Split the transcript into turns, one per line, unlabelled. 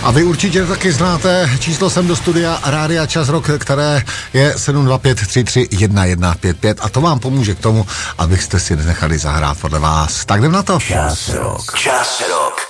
A vy určitě taky znáte číslo sem do studia Rádia Čas Rock, které je 725331155 a to vám pomůže k tomu, abyste si nechali zahrát podle vás. Tak jdem na to.
Čas Rock. Čas Rock.